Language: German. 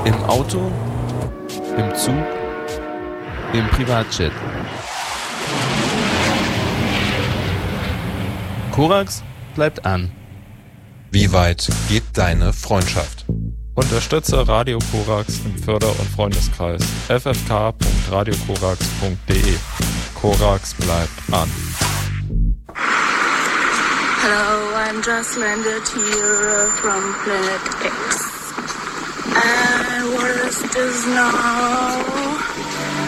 Im Auto, im Zug, im Privatjet. Korax bleibt an. Wie weit geht deine Freundschaft? Unterstütze Radio Korax im Förder- und Freundeskreis. ffk.radiokorax.de. Korax bleibt an. Hello, I'm just landed here from Planet X. And what is this now?